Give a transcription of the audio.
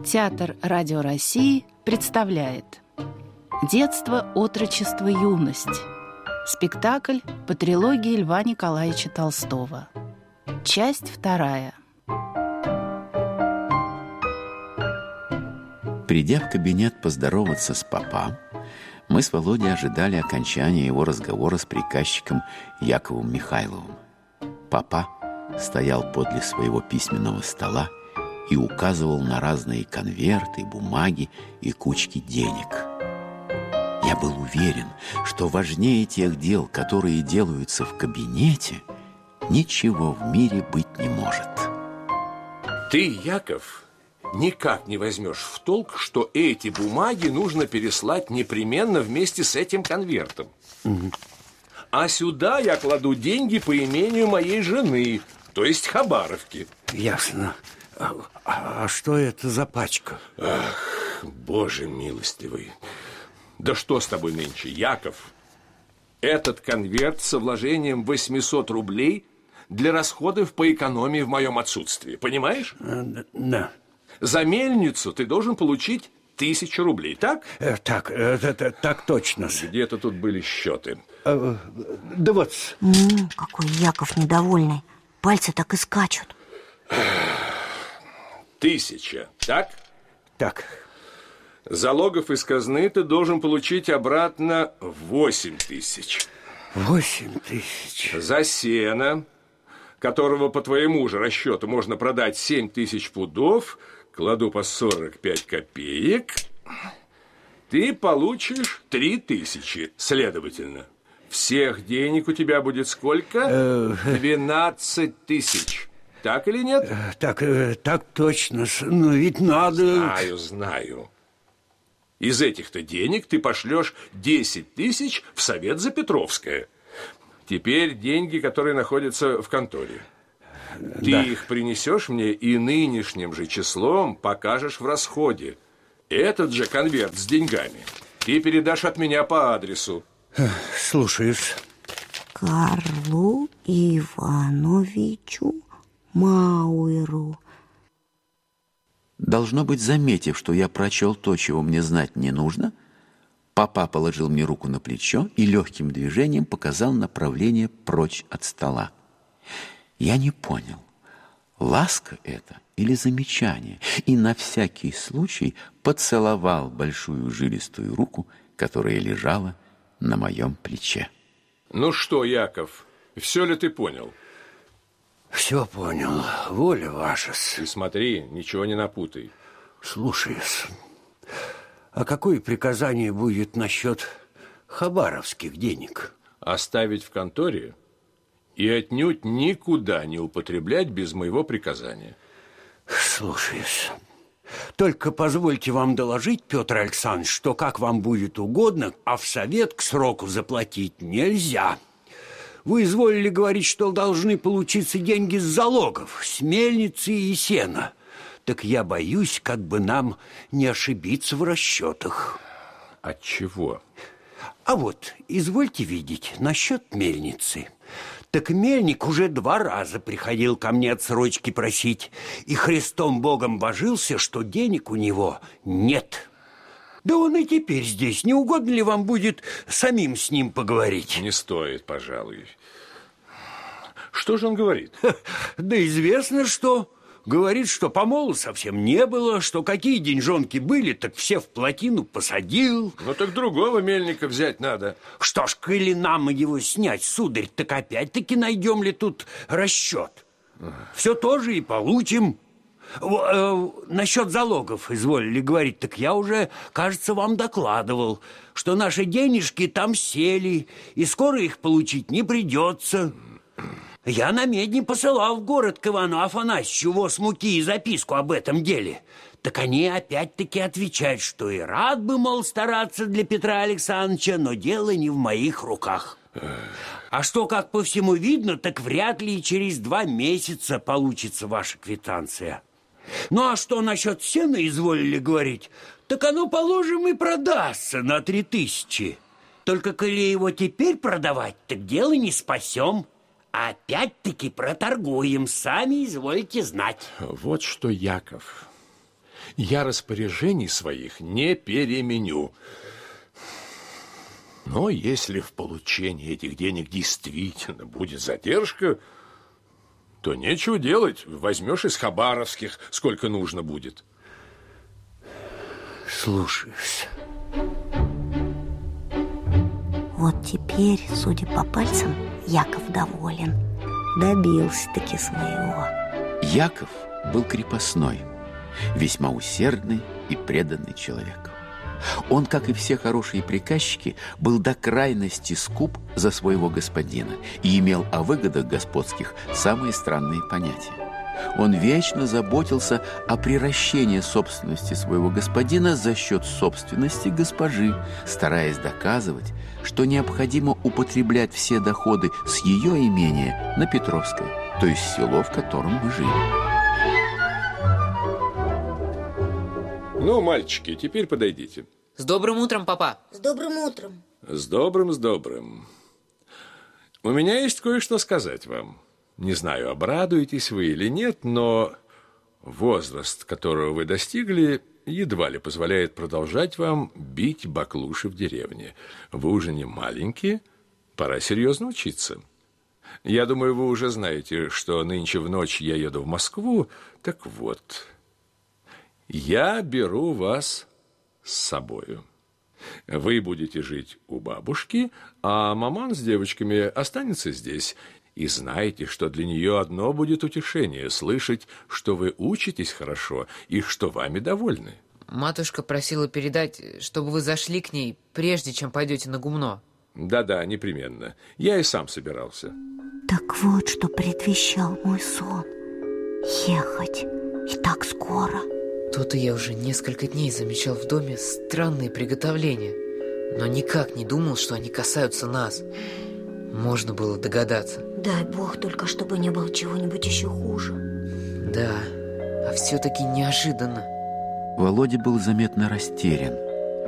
Театр Радио России представляет «Детство, отрочество, юность». Спектакль по трилогии Льва Николаевича Толстого. Часть 2. Придя в кабинет поздороваться с папа, мы с Володей ожидали окончания его разговора с приказчиком Яковом Михайловым. Папа стоял подле своего письменного стола и указывал на разные конверты, бумаги и кучки денег. Я был уверен, что важнее тех дел, которые делаются в кабинете, ничего в мире быть не может. Ты, Яков, никак не возьмешь в толк, что эти бумаги нужно переслать непременно вместе с этим конвертом. А сюда я кладу деньги по имению моей жены, то есть Хабаровки. Ясно. А что это за пачка? Ах, Боже милостивый. Да что с тобой нынче, Яков? Этот конверт со вложением 800 рублей для расходов по экономии в моем отсутствии. Понимаешь? Да. За мельницу ты должен получить 1000 рублей, так? Так точно. Где-то тут были счеты. Да вот. Какой Яков недовольный. Пальцы так и скачут. 1000, так? Так. Залогов из казны ты должен получить обратно 8000. 8000. За сено, которого по твоему же расчету можно продать 7000 пудов, кладу по 45 копеек, ты получишь 3000, следовательно. Всех денег у тебя будет сколько? 12 000. Так или нет? Так точно. Но ведь надо... Знаю. Из этих-то денег ты пошлешь 10 000 в Совет за Петровское. Теперь деньги, которые находятся в конторе. Ты их принесешь мне и нынешним же числом покажешь в расходе. Этот же конверт с деньгами ты передашь от меня по адресу. Слушаюсь. Карлу Ивановичу Мауэру. Должно быть, заметив, что я прочел то, чего мне знать не нужно, папа положил мне руку на плечо и легким движением показал направление прочь от стола. Я не понял, ласка это или замечание, и на всякий случай поцеловал большую жилистую руку, которая лежала на моем плече. Ну что, Яков, все ли ты понял? Все понял. Воля ваша. Ты смотри, ничего не напутай. Слушаюсь. А какое приказание будет насчет хабаровских денег? Оставить в конторе и отнюдь никуда не употреблять без моего приказания. Слушаюсь. Только позвольте вам доложить, Петр Александрович, что как вам будет угодно, а в совет к сроку заплатить нельзя. Вы изволили говорить, что должны получиться деньги с залогов, с мельницы и сена. Так я боюсь, как бы нам не ошибиться в расчетах. От чего? А вот, извольте видеть, насчет мельницы. Так мельник уже 2 раза приходил ко мне отсрочки просить, и Христом Богом божился, что денег у него нет. Да он и теперь здесь. Не угодно ли вам будет самим с ним поговорить? Не стоит, пожалуй. Что же он говорит? Да известно, что... Говорит, что помолу совсем не было, что какие деньжонки были, так все в плотину посадил. Ну так другого мельника взять надо. Что ж, коли нам его снять, сударь, так опять-таки найдем ли тут расчет? Все тоже и получим. Насчет залогов, изволили говорить, так я уже, кажется, вам докладывал, что наши денежки там сели, и скоро их получить не придется. Я на медне посылал в город к Ивану Афанасьевичу воз муки и записку об этом деле. Так они опять-таки отвечают, что и рад бы, мол, стараться для Петра Александровича, но дело не в моих руках. А что, как по всему видно, так вряд ли и через 2 месяца получится ваша квитанция. Ну, а что насчет сена изволили говорить, так оно, положим, и продастся на 3000. Только коли его теперь продавать, так дело не спасем. Опять-таки проторгуем, сами извольте знать. Вот что, Яков, Я распоряжений своих не переменю. Но если в получении этих денег действительно будет задержка, то нечего делать. Возьмешь из хабаровских, сколько нужно будет. Слушаюсь. Вот теперь, судя по пальцам, Яков доволен. Добился-таки своего. Яков был крепостной, весьма усердный и преданный человек. Он, как и все хорошие приказчики, был до крайности скуп за своего господина и имел о выгодах господских самые странные понятия. Он вечно заботился о приращении собственности своего господина за счет собственности госпожи, стараясь доказывать, что необходимо употреблять все доходы с ее имения на Петровское, то есть село, в котором мы жили. Ну, мальчики, теперь подойдите. С добрым утром, папа. С добрым утром. С добрым, с добрым. У меня есть кое-что сказать вам. Не знаю, обрадуетесь вы или нет, но возраст, которого вы достигли, едва ли позволяет продолжать вам бить баклуши в деревне. Вы уже не маленькие, пора серьезно учиться. Я думаю, вы уже знаете, что нынче в ночь я еду в Москву. Так вот, я беру вас с собою. Вы будете жить у бабушки, а маман с девочками останется здесь. И знайте, что для нее одно будет утешение – слышать, что вы учитесь хорошо и что вами довольны. Матушка просила передать, чтобы вы зашли к ней, прежде чем пойдете на гумно. Да-да, непременно. Я и сам собирался. Так вот, что предвещал мой сон. Ехать. И так скоро. Тут и я уже несколько дней замечал в доме странные приготовления, но никак не думал, что они касаются нас. Можно было догадаться. Дай бог только, чтобы не было чего-нибудь еще хуже. Да, а все-таки неожиданно. Володя был заметно растерян.